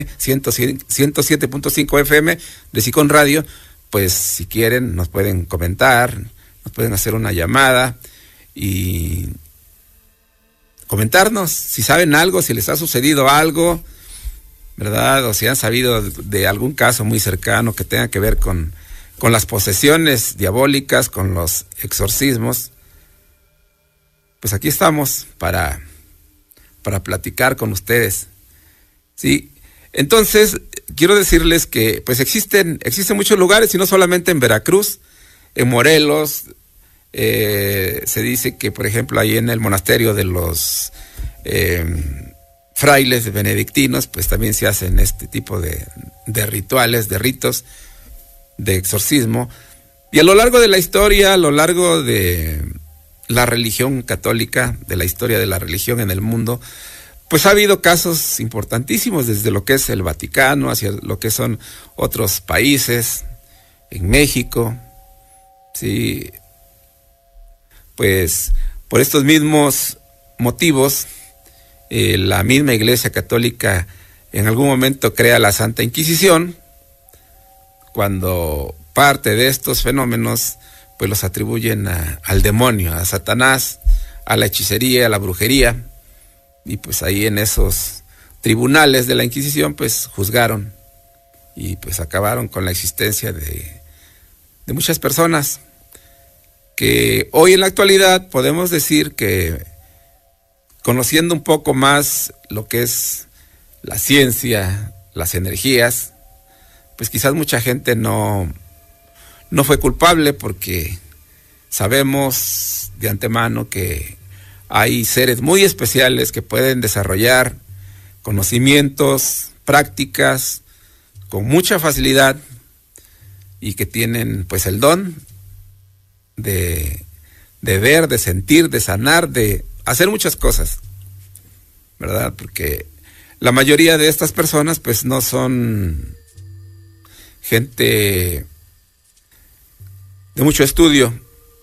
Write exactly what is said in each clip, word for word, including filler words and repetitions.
ciento siete punto cinco F M de Sicón Radio. Pues si quieren nos pueden comentar, nos pueden hacer una llamada y comentarnos si saben algo, si les ha sucedido algo, ¿verdad? O si han sabido de algún caso muy cercano que tenga que ver con, con las posesiones diabólicas, con los exorcismos. Pues aquí estamos para, para platicar con ustedes. Sí, entonces quiero decirles que pues existen, existen muchos lugares y no solamente en Veracruz, en Morelos. Eh, se dice que, por ejemplo, ahí en el monasterio de los eh, frailes benedictinos, pues también se hacen este tipo de, de rituales, de ritos, de exorcismo. Y a lo largo de la historia, a lo largo de la religión católica, de la historia de la religión en el mundo, pues ha habido casos importantísimos, desde lo que es el Vaticano, hacia lo que son otros países, en México, sí. Pues por estos mismos motivos, eh, la misma Iglesia Católica en algún momento crea la Santa Inquisición, cuando parte de estos fenómenos pues los atribuyen a, al demonio, a Satanás, a la hechicería, a la brujería, y pues ahí en esos tribunales de la Inquisición pues juzgaron y pues acabaron con la existencia de, de muchas personas, que hoy en la actualidad podemos decir que, conociendo un poco más lo que es la ciencia, las energías, pues quizás mucha gente no, no fue culpable, porque sabemos de antemano que hay seres muy especiales que pueden desarrollar conocimientos, prácticas con mucha facilidad y que tienen pues el don De, de ver, de sentir, de sanar, de hacer muchas cosas, ¿verdad? Porque la mayoría de estas personas pues no son gente de mucho estudio,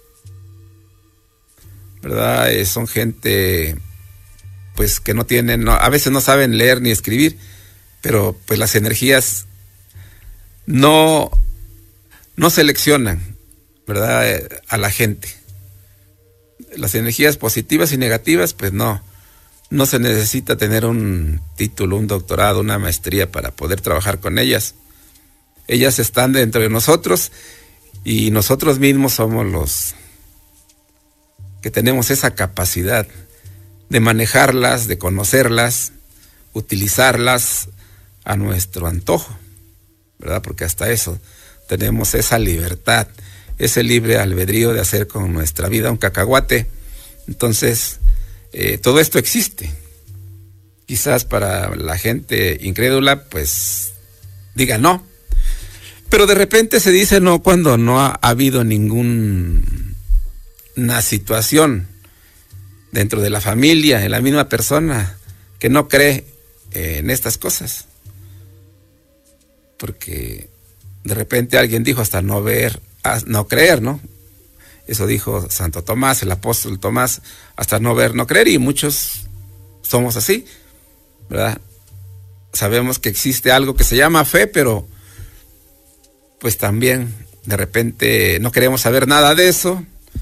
¿verdad? Eh, son gente pues que no tienen, no, a veces no saben leer ni escribir, pero pues las energías no, no seleccionan, ¿verdad? A la gente. Las energías positivas y negativas, pues no, no se necesita tener un título, un doctorado, una maestría para poder trabajar con ellas. Ellas están dentro de nosotros y nosotros mismos somos los que tenemos esa capacidad de manejarlas, de conocerlas, utilizarlas a nuestro antojo, ¿verdad? Porque hasta eso tenemos esa libertad, ese libre albedrío de hacer con nuestra vida un cacahuate. Entonces, eh, todo esto existe. Quizás para la gente incrédula, pues, diga no. Pero de repente se dice no cuando no ha, ha habido ninguna situación dentro de la familia, en la misma persona, que no cree eh, en estas cosas. Porque de repente alguien dijo hasta no ver, no creer, ¿no? Eso dijo Santo Tomás, el apóstol Tomás, hasta no ver, no creer, y muchos somos así, ¿verdad? Sabemos que existe algo que se llama fe, pero pues también de repente no queremos saber nada de eso,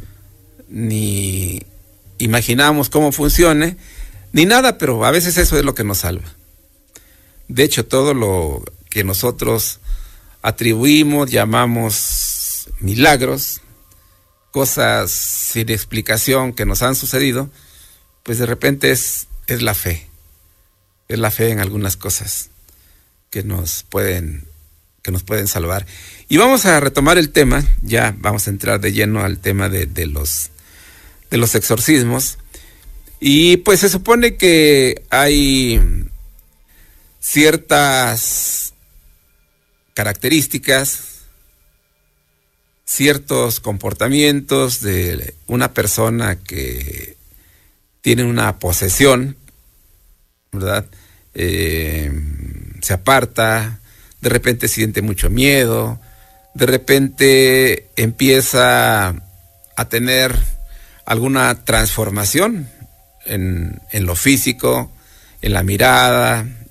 ni imaginamos cómo funcione, ni nada, pero a veces eso es lo que nos salva. De hecho, todo lo que nosotros atribuimos, llamamos milagros, cosas sin explicación que nos han sucedido, pues de repente es, es la fe, es la fe en algunas cosas que nos pueden, que nos pueden salvar. Y vamos a retomar el tema, ya vamos a entrar de lleno al tema de, de los, de los exorcismos, y pues se supone que hay ciertas características, ciertos comportamientos de una persona que tiene una posesión, ¿verdad? Eh, se aparta, de repente siente mucho miedo, de repente empieza a tener alguna transformación en, en lo físico, en la mirada,